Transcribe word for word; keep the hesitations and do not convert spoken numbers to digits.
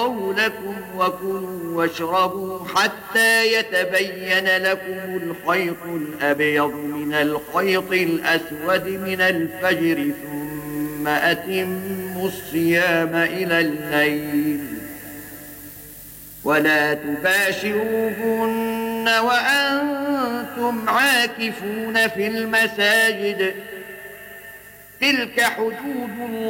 لكم وكلوا واشربوا حتى يتبين لكم الخيط الأبيض من الخيط الأسود من الفجر ثم أتموا الصيام إلى الليل ولا تباشروهن وأنتم عاكفون في المساجد تلك حدود الله